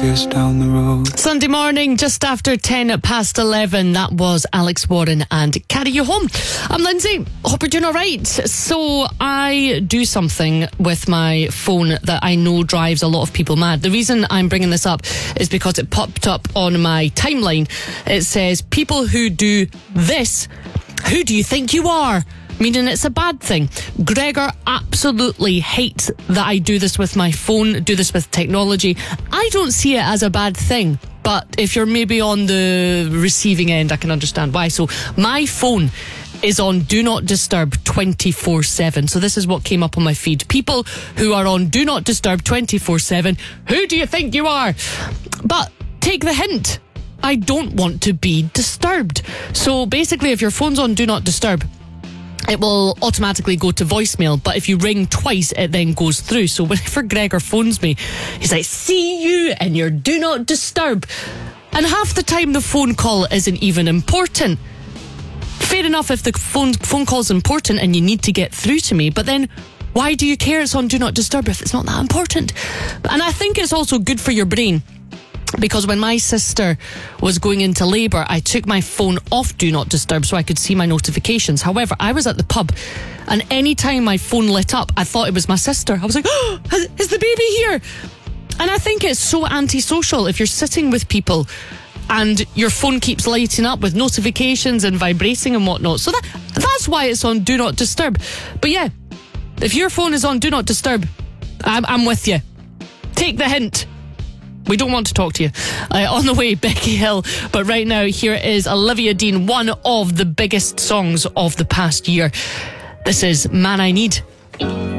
years down the road. Sunday morning, just after 10 past 11, that was Alex Warren and Carry You Home. I'm Lindsay, hope you're doing alright. So I do something with my phone that I know drives a lot of people mad. The reason I'm bringing this up is because it popped up on my timeline. It says, people who do this, who do you think you are? Meaning it's a bad thing. Gregor absolutely hates that I do this with my phone, do this with technology. I don't see it as a bad thing, but if you're maybe on the receiving end, I can understand why. So my phone is on Do Not Disturb 24/7. So this is what came up on my feed. People who are on Do Not Disturb 24/7, who do you think you are? But take the hint. I don't want to be disturbed. So basically, if your phone's on Do Not Disturb, it will automatically go to voicemail, but if you ring twice, it then goes through. So whenever Gregor phones me, he's like, see you and your Do Not Disturb. And half the time the phone call isn't even important. Fair enough if the phone call's important and you need to get through to me, but then why do you care it's on Do Not Disturb if it's not that important? And I think it's also good for your brain. Because when my sister was going into labour, I took my phone off Do Not Disturb so I could see my notifications. However, I was at the pub and any time my phone lit up, I thought it was my sister. I was like, oh, is the baby here? And I think it's so antisocial if you're sitting with people and your phone keeps lighting up with notifications and vibrating and whatnot. So that's why it's on Do Not Disturb. But yeah, if your phone is on Do Not Disturb, I'm with you. Take the hint. We don't want to talk to you. On the way, Becky Hill. But right now, here is Olivia Dean, one of the biggest songs of the past year. This is Man I Need.